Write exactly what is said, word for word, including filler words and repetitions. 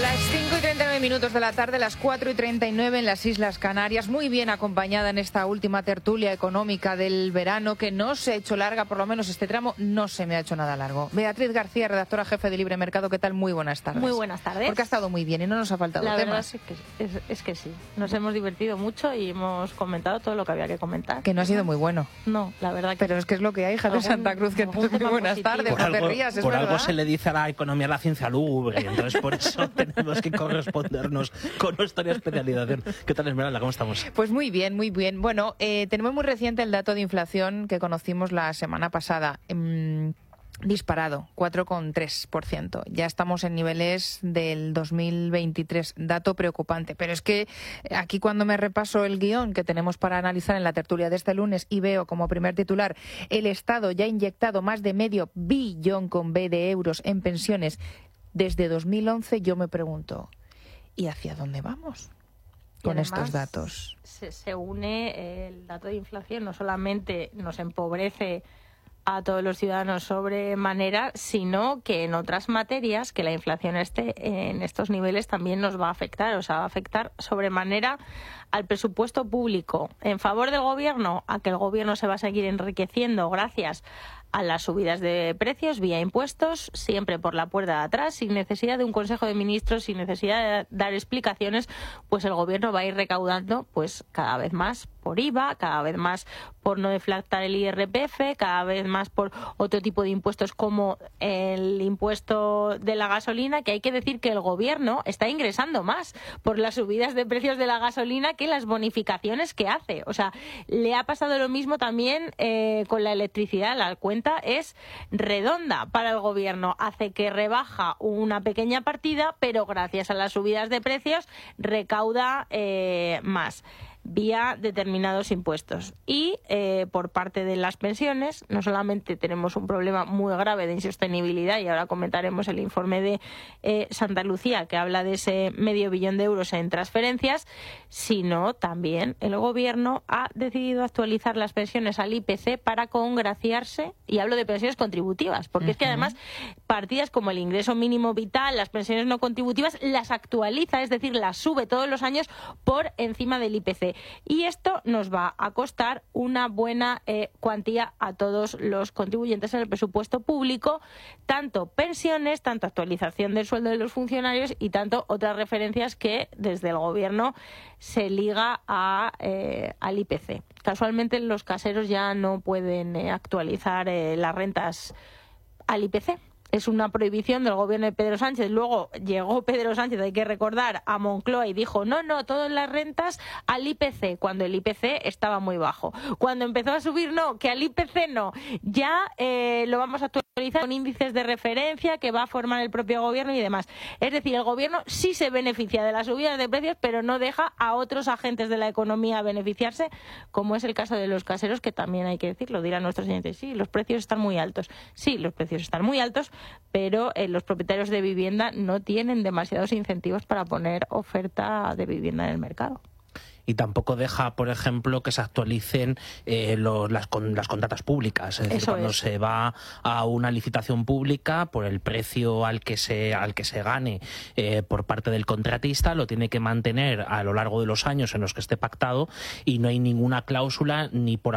Las cinco y treinta y nueve minutos de la tarde, las cuatro y treinta y nueve en las Islas Canarias, muy bien acompañada en esta última tertulia económica del verano, que no se ha hecho larga, por lo menos este tramo no se me ha hecho nada largo. Beatriz García, redactora jefe de Libre Mercado, ¿qué tal? Muy buenas tardes. Muy buenas tardes. Porque ha estado muy bien y no nos ha faltado La tema. verdad es que, es, es que sí, nos hemos divertido mucho y hemos comentado todo lo que había que comentar. Que no ha sido muy bueno. No, la verdad que Pero es que es lo que hay, Javier Santa Cruz, que muy buenas tardes, por no algo, te rías, es por verdad. algo se le dice a la economía la ciencia lúgubre, entonces por eso tenemos que correspondernos con nuestra especialización. ¿Qué tal, Esmeralda? ¿Cómo estamos? Pues muy bien, muy bien. Bueno, eh, tenemos muy reciente el dato de inflación que conocimos la semana pasada. Mm, disparado, cuatro coma tres por ciento. Ya estamos en niveles del dos mil veintitrés, dato preocupante. Pero es que aquí, cuando me repaso el guión que tenemos para analizar en la tertulia de este lunes y veo como primer titular: el Estado ya ha inyectado más de medio billón con B de euros en pensiones desde dos mil once, yo me pregunto, ¿y hacia dónde vamos con estos datos? Se, se une el dato de inflación, no solamente nos empobrece a todos los ciudadanos sobremanera, sino que en otras materias que la inflación esté en estos niveles también nos va a afectar, o sea, va a afectar sobremanera al presupuesto público. En favor del gobierno, a que el gobierno se va a seguir enriqueciendo gracias a las subidas de precios vía impuestos, siempre por la puerta de atrás, sin necesidad de un Consejo de Ministros, sin necesidad de dar explicaciones, pues el gobierno va a ir recaudando pues cada vez más por I V A, cada vez más por no deflactar el I R P F, cada vez más por otro tipo de impuestos como el impuesto de la gasolina, que hay que decir que el gobierno está ingresando más por las subidas de precios de la gasolina que las bonificaciones que hace. O sea, le ha pasado lo mismo también eh, con la electricidad. La cuenta es redonda para el gobierno, hace que rebaja una pequeña partida, pero gracias a las subidas de precios recauda eh, más vía determinados impuestos. Y eh, por parte de las pensiones, no solamente tenemos un problema muy grave de insostenibilidad, y ahora comentaremos el informe de eh, Santa Lucía, que habla de ese medio billón de euros en transferencias, sino también el gobierno ha decidido actualizar las pensiones al I P C para congraciarse, y hablo de pensiones contributivas, porque uh-huh. es que además partidas como el ingreso mínimo vital, las pensiones no contributivas, las actualiza, es decir, las sube todos los años por encima del I P C. Y esto nos va a costar una buena eh, cuantía a todos los contribuyentes en el presupuesto público, tanto pensiones, tanto actualización del sueldo de los funcionarios y tanto otras referencias que desde el gobierno se liga a, eh, al I P C. Casualmente los caseros ya no pueden eh, actualizar eh, las rentas al I P C. Es una prohibición del gobierno de Pedro Sánchez. Luego llegó Pedro Sánchez, hay que recordar, a Moncloa y dijo no, no, todas las rentas al I P C, cuando el I P C estaba muy bajo. Cuando empezó a subir, no, que al I P C no. Ya eh, lo vamos a actualizar con índices de referencia que va a formar el propio gobierno y demás. Es decir, el gobierno sí se beneficia de las subidas de precios, pero no deja a otros agentes de la economía beneficiarse, como es el caso de los caseros, que también hay que decirlo, dirán nuestros oyentes, sí, los precios están muy altos. Sí, los precios están muy altos, pero eh, los propietarios de vivienda no tienen demasiados incentivos para poner oferta de vivienda en el mercado. Y tampoco deja, por ejemplo, que se actualicen eh, los, las, con, las contratas públicas. Es decir, Eso cuando es. se va a una licitación pública, por el precio al que se, al que se gane eh, por parte del contratista, lo tiene que mantener a lo largo de los años en los que esté pactado, y no hay ninguna cláusula ni por